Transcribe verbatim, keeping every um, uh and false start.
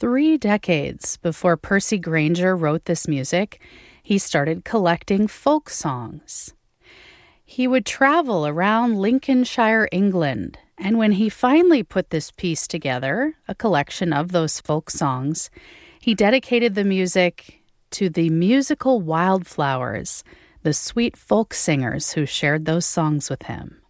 three decades before Percy Grainger wrote this music, he started collecting folk songs. He would travel around Lincolnshire, England, and when he finally put this piece together, a collection of those folk songs, he dedicated the music to the musical wildflowers, the sweet folk singers who shared those songs with him.